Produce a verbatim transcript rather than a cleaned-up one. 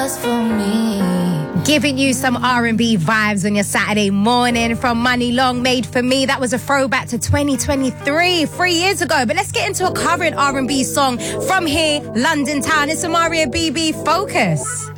For me. Giving you some R and B vibes on your Saturday morning from Money Long, Made for Me. That was a throwback to twenty twenty-three, three years ago. But let's get into a current R and B song from here, London town. It's Amaria B B Focus.